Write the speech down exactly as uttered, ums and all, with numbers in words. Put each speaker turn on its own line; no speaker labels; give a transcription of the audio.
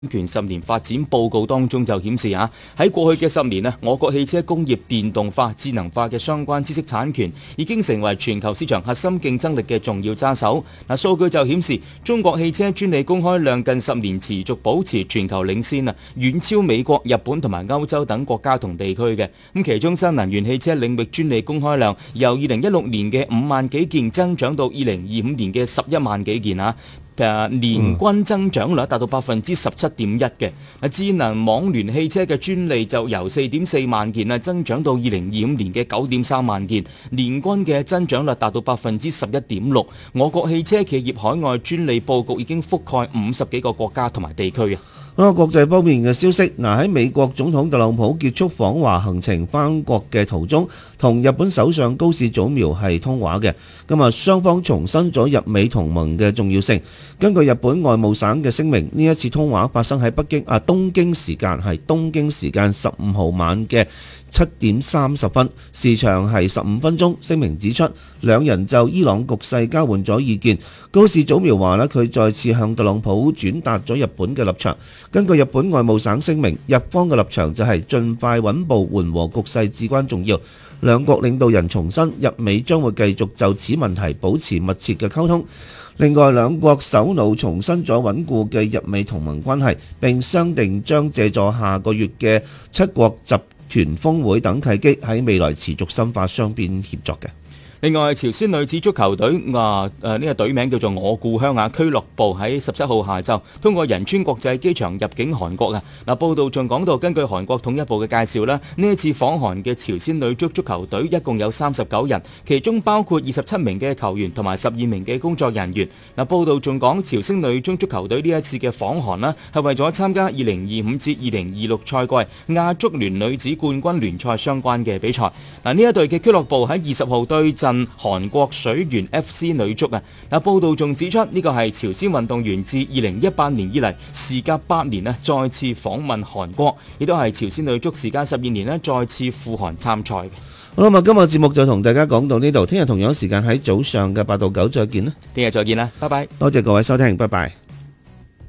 權十年發展報告當中就顯示啊，喺過去嘅十年啊，我國汽車工業電動化、智能化嘅相關知識產權已經成為全球市場核心競爭力嘅重要揸手。嗱，數據就顯示中國汽車專利公開量近十年持續保持全球領先啊，遠超美國、日本同埋歐洲等國家同地區嘅。咁其中新能源汽車領域專利公開量由二零一六年嘅五萬幾件增長到二零二五年嘅十一萬幾件啊。嘅年均增長率達到百分之十七點一嘅。智能網聯汽車嘅專利就由四點四萬件啊增長到二零二五年嘅九點三萬件，年均嘅增長率達到百分之十一點六。我國汽車企業海外專利佈局已經覆蓋五十幾個國家同埋地區啊。
咁啊，國際方面嘅消息，嗱喺美國總統特朗普結束訪華行程返國嘅途中，同日本首相高市早苗係通話嘅。咁啊，雙方重申咗日美同盟嘅重要性。根據日本外務省嘅聲明，呢一次通話發生喺北京啊東京時間係東京時間十五號晚嘅七點三十分，時長係十五分鐘。聲明指出，兩人就伊朗局勢交換咗意見。高市早苗話咧，佢再次向特朗普轉達咗日本嘅立場。根據日本外務省聲明，日方嘅立場就係盡快穩步緩和局勢至關重要。兩國領導人重申，日美將會繼續就此問題保持密切嘅溝通。另外，兩國首腦重申咗穩固嘅日美同盟關係，並商定將借助下個月嘅七國集團峰會等契機，喺未來持續深化雙邊協作嘅。
另外，朝鮮女子足球隊啊，誒呢個隊名叫做我故鄉啊俱樂部喺十七號下晝通過仁川國際機場入境韓國啊。嗱，報道仲講到，根據韓國統一部嘅介紹啦，呢一次訪韓嘅朝鮮女足足球隊一共有三十九人，其中包括二十七名嘅球員同埋十二名嘅工作人員。嗱，報道仲講，朝鮮女足足球隊呢一次嘅訪韓啦，係為咗參加二零二五至二零二六賽季亞足聯女子冠軍聯賽相關嘅比賽。嗱，呢一隊嘅俱樂部喺二十號對陣韓國水原 F C 女足啊。嗱，報道仲指出，呢個係朝鮮運動員自二零一八年以嚟時隔八年啊再次訪問韓國，亦都係朝鮮女足時間十二年咧再次赴韓參賽嘅。
好啦，咁今日節目就同大家講到呢度，聽日同樣時間喺早上嘅八到九再見啦。
聽日再見啦，拜拜。
多謝各位收聽，拜拜。